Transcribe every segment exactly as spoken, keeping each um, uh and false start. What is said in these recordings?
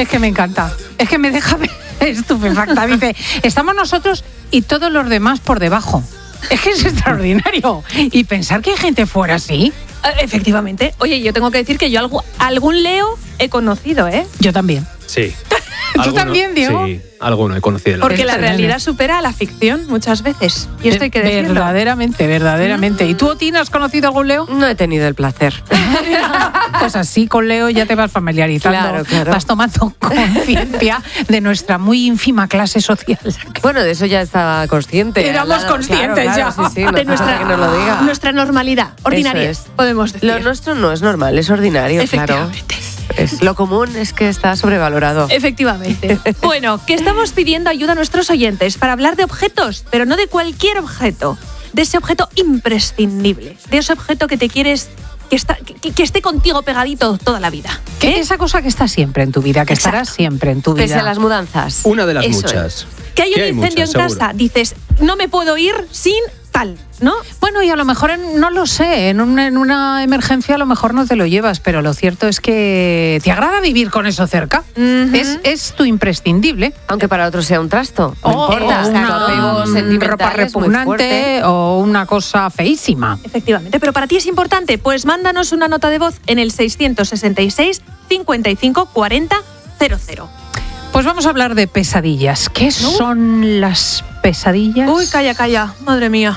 Es que me encanta. Es que me deja estupefacta. Dice, estamos nosotros y todos los demás por debajo. Es que es extraordinario. Y pensar que hay gente fuera así. Efectivamente. Oye, yo tengo que decir que yo algo, algún Leo he conocido, ¿eh? Yo también. Sí. ¿Tú ¿Alguno? también, Diego? Sí, alguno he conocido. La Porque la Excelente. realidad supera a la ficción muchas veces. Y esto hay que decirlo. Verdaderamente, verdaderamente. ¿Y tú, Otina, has conocido algún Leo? No he tenido el placer. Pues así con Leo ya te vas familiarizando, Claro, claro. vas tomando conciencia de nuestra muy ínfima clase social. Bueno, de eso ya estaba consciente. Éramos Claro, conscientes claro, ya claro, sí, sí, no de hace falta nuestra, que nos lo diga. nuestra normalidad ordinaria, Eso es. podemos decir. Lo nuestro no es normal, es ordinario, claro. Efectivamente. Es, lo común es que está sobrevalorado. Efectivamente. Bueno, que estamos pidiendo ayuda a nuestros oyentes para hablar de objetos, pero no de cualquier objeto, de ese objeto imprescindible, de ese objeto que te quieres que, está, que, que esté contigo pegadito toda la vida. ¿Qué? ¿Eh? Esa cosa que está siempre en tu vida, que Exacto. estará siempre en tu vida. Pese a las mudanzas. Una de las Eso muchas. Que hay un Que hay incendio muchas, en seguro. casa, dices, no me puedo ir sin tal, ¿no? Bueno, y a lo mejor, en- no lo sé, en, un- en una emergencia a lo mejor no te lo llevas, pero lo cierto es que te agrada vivir con eso cerca. Ujú. es, es tu imprescindible. Aunque para otros sea un trasto. No O- importa. o Tu apego una sentimental ropa es muy fuerte. repugnante o una cosa feísima. Efectivamente, pero para ti es importante, pues mándanos una nota de voz en el seiscientos sesenta y seis, cincuenta y cinco, cuarenta, cero cero. Pues vamos a hablar de pesadillas. ¿Qué son las pesadillas? Uy, calla, calla, madre mía.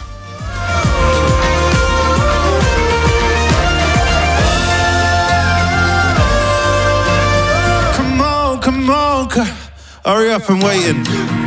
Come on, come on, c- hurry up and waiting.